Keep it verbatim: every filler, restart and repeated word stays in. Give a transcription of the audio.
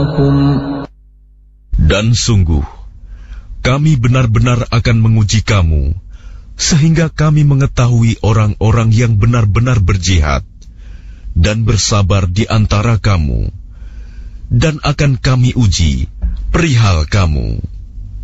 أعمالكم. Dan sungguh, kami benar-benar akan menguji kamu, sehingga kami mengetahui orang-orang yang benar-benar berjihad dan bersabar di antara kamu, dan akan kami uji perihal kamu.